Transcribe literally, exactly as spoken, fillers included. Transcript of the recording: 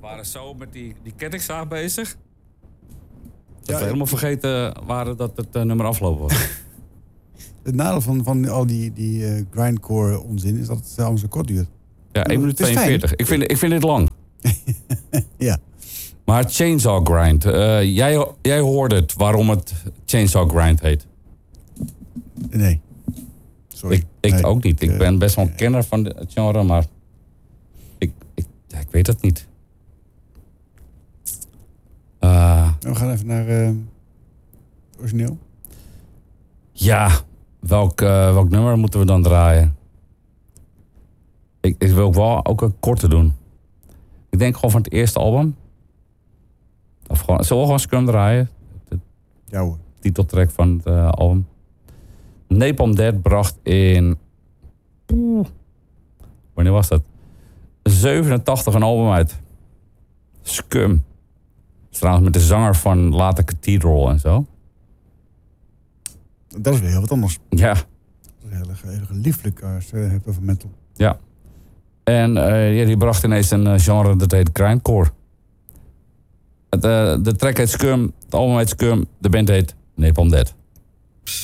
waren zo met die, die kettingzaag bezig. Dat Ja, we helemaal vergeten waren dat het uh, nummer afgelopen was. Het nadeel van, van al die, die uh, grindcore onzin is dat het allemaal zo kort duurt. Ja, één minuut tweeënveertig. Ik vind, ik vind dit lang. Ja. Maar Chainsaw Grind. Uh, jij, jij hoorde het waarom het Chainsaw Grind heet. Nee. Sorry. Ik, ik nee. ook niet. Ik uh, ben best wel een kenner van het genre, maar ik, ik, ja, ik weet het niet. Uh, we gaan even naar uh, origineel. Ja, welk, uh, welk nummer moeten we dan draaien? Ik, ik wil ook wel ook een korte doen. Ik denk gewoon van het eerste album. Of gewoon, zullen we gewoon Scrum draaien? De ja hoor. Titeltrack van het uh, album. Napalm Death bracht in... Oeh, wanneer was dat? zevenentachtig een album uit. Scum. Trouwens met de zanger van later Cathedral en zo. Dat is weer heel wat anders. Ja. Dat is heel erg lieflijk als je hebt over metal. Ja. En uh, ja, die bracht ineens een uh, genre dat heet grindcore. Het, uh, de track heet Scum, het album heet Scum, de band heet Napalm Death.